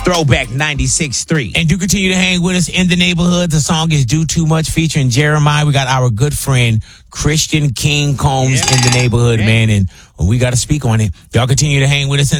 Throwback 96.3. And do continue to hang with us in the neighborhood. The song is Do Too Much featuring Jeremiah. We got our good friend Christian King Combs in the neighborhood, man, and we got to speak on it. Y'all continue to hang with us in